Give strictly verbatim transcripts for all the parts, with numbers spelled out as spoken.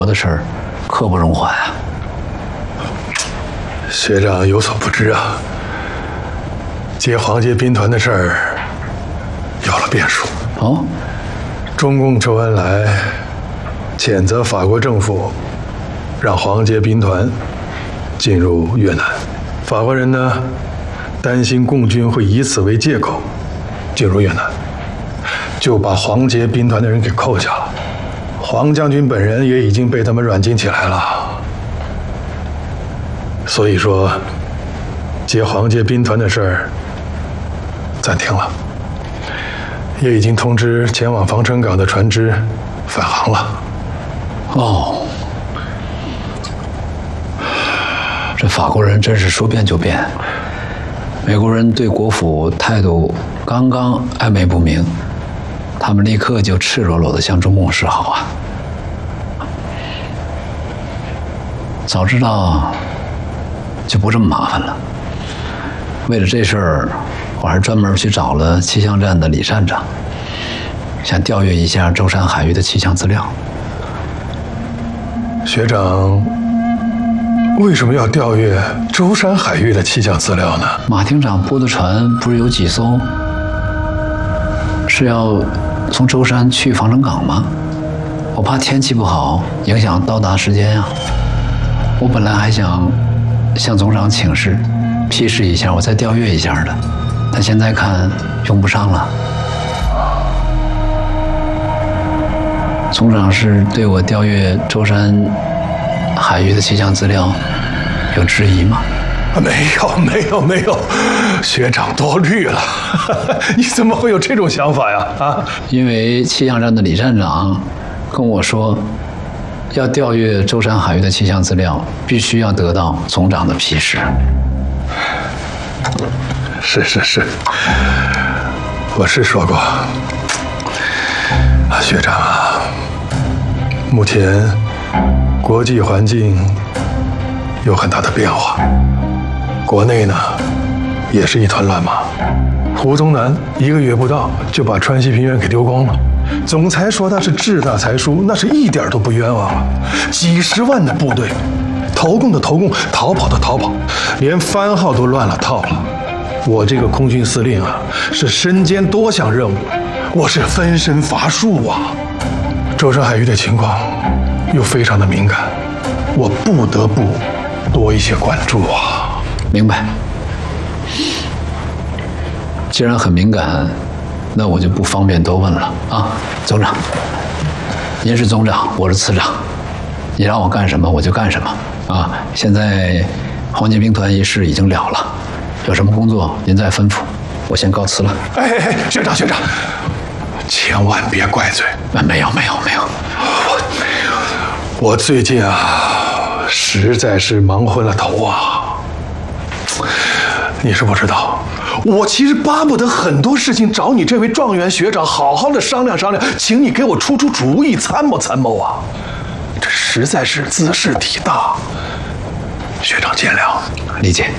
我的事儿刻不容缓啊！ 学长有所不知啊，接黄街兵团的事儿有了变数。 哦， 中共周恩来谴责法国政府让黄街兵团进入越南，法国人呢担心共军会以此为借口进入越南，就把黄街兵团的人给扣下了。黄将军本人也已经被他们软禁起来了。所以说，接黄街兵团的事儿暂停了，也已经通知前往防城港的船只返航了。 哦，这法国人真是说变就变。美国人对国府态度刚刚暧昧不明，他们立刻就赤裸裸地向中共示好啊！早知道就不这么麻烦了。为了这事儿，我还专门去找了气象站的李站长，想调阅一下舟山海域的气象资料。 学长为什么要调阅舟山海域的气象资料呢？ 马厅长拨的船不是有几艘，是要从舟山去防城港吗？我怕天气不好影响到达时间呀、啊。我本来还想向总长请示，批示一下，我再调阅一下的，但现在看用不上了。总长是对我调阅舟山海域的气象资料有质疑吗？ 没有，没有，没有，学长多虑了。你怎么会有这种想法呀？啊！ 因为气象站的李站长跟我说，要调阅舟山海域的气象资料，必须要得到总长的批示。 是是是，我是说过，啊，学长啊，目前国际环境有很大的变化，国内呢也是一团乱麻。胡宗南一个月不到就把川西平原给丢光了，总裁说他是志大才疏，那是一点都不冤枉啊！几十万的部队，投共的投共，逃跑的逃跑，连番号都乱了套了。我这个空军司令啊，是身兼多项任务，我是分身乏术啊。舟山海域的情况又非常的敏感，我不得不多一些关注啊。 明白。既然很敏感，那我就不方便多问了啊。总长，您是总长，我是次长，你让我干什么我就干什么啊。现在黄街兵团一事已经了了，有什么工作您再吩咐，我先告辞了。 哎哎哎，学长学长，千万别怪罪。 没有没有没有， 我我最近啊，实在是忙昏了头啊。你是不知道，我其实巴不得很多事情找你这位状元学长好好的商量商量，请你给我出出主意，参谋参谋啊。这实在是兹事体大，学长见谅。 理解。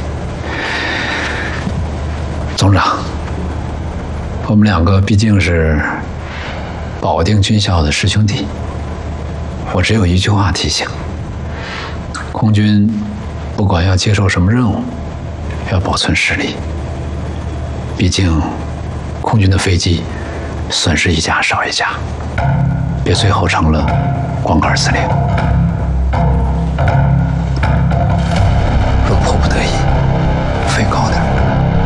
总长，我们两个毕竟是保定军校的师兄弟，我只有一句话提醒：空军不管要接受什么任务，要保存实力。毕竟空军的飞机损失一架少一架，别最后成了光杆司令。